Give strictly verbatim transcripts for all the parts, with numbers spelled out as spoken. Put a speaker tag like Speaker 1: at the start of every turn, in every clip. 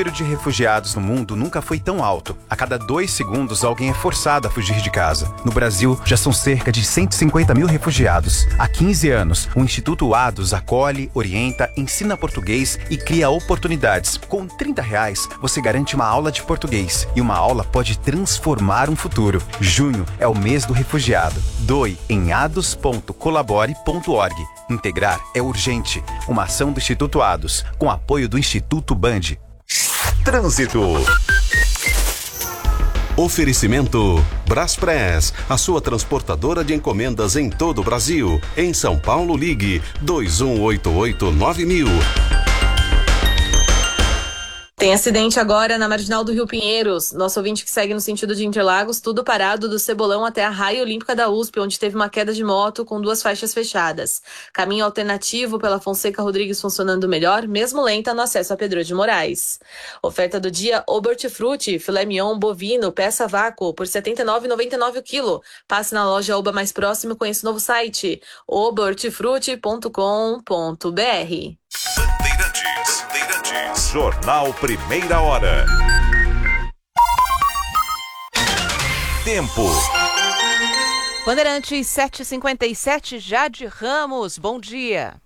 Speaker 1: número de refugiados no mundo nunca foi tão alto. A cada dois segundos, alguém é forçado a fugir de casa. No Brasil, já são cerca de cento e cinquenta mil refugiados. Há quinze anos, o Instituto Ados acolhe, orienta, ensina português e cria oportunidades. Com trinta reais, você garante uma aula de português. E uma aula pode transformar um futuro. Junho é o mês do refugiado. Doe em ados ponto colabore ponto org. Integrar é urgente. Uma ação do Instituto Ados, com apoio do Instituto Band.
Speaker 2: Trânsito. Oferecimento Braspress, a sua transportadora de encomendas em todo o Brasil. Em São Paulo, ligue dois um oito oito nove mil.
Speaker 3: Tem acidente agora na Marginal do Rio Pinheiros. Nosso ouvinte que segue no sentido de Interlagos, tudo parado do Cebolão até a Raia Olímpica da U S P, onde teve uma queda de moto com duas faixas fechadas. Caminho alternativo pela Fonseca Rodrigues funcionando melhor, mesmo lenta no acesso a Pedro de Moraes. Oferta do dia, Obertifruti, filé mignon bovino, peça vácuo, por setenta e nove reais e noventa e nove centavos o quilo. Passe na loja Oba mais próximo e conheça o novo site, obertifruti ponto com ponto b r.
Speaker 4: Bandeirantes, Bandeirantes. Jornal Primeira Hora. Tempo.
Speaker 5: Bandeirantes sete e cinquenta e sete, Jade Ramos, bom dia.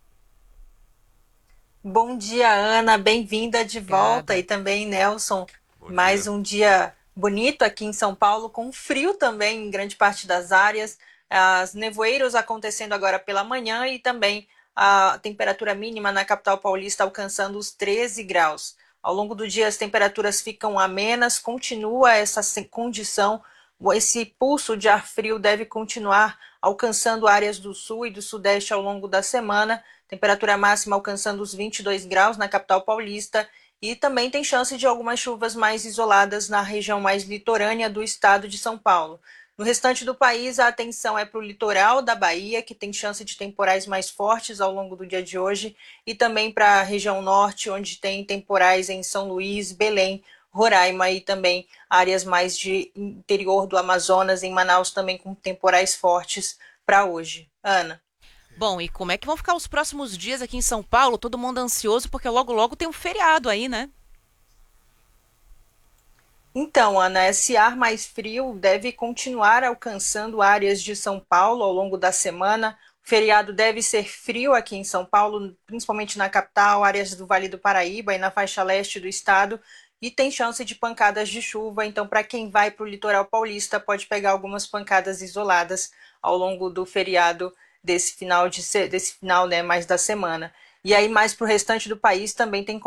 Speaker 6: Bom dia, Ana, bem-vinda de volta. E também, Nelson, mais um dia bonito aqui em São Paulo, com frio também em grande parte das áreas. As nevoeiros acontecendo agora pela manhã e também a temperatura mínima na capital paulista alcançando os treze graus. Ao longo do dia as temperaturas ficam amenas, continua essa condição, esse pulso de ar frio deve continuar alcançando áreas do sul e do sudeste ao longo da semana, temperatura máxima alcançando os vinte e dois graus na capital paulista e também tem chance de algumas chuvas mais isoladas na região mais litorânea do estado de São Paulo. No restante do país, a atenção é para o litoral da Bahia, que tem chance de temporais mais fortes ao longo do dia de hoje, e também para a região norte, onde tem temporais em São Luís, Belém, Roraima e também áreas mais de interior do Amazonas, em Manaus também com temporais fortes para hoje. Ana.
Speaker 5: Bom, e como é que vão ficar os próximos dias aqui em São Paulo? Todo mundo ansioso, porque logo logo tem um feriado aí, né?
Speaker 6: Então, Ana, esse ar mais frio deve continuar alcançando áreas de São Paulo ao longo da semana. O feriado deve ser frio aqui em São Paulo, principalmente na capital, áreas do Vale do Paraíba e na faixa leste do estado, e tem chance de pancadas de chuva. Então, para quem vai para o litoral paulista, pode pegar algumas pancadas isoladas ao longo do feriado desse final, de, desse final né, mais da semana. E aí, mais para o restante do país, também tem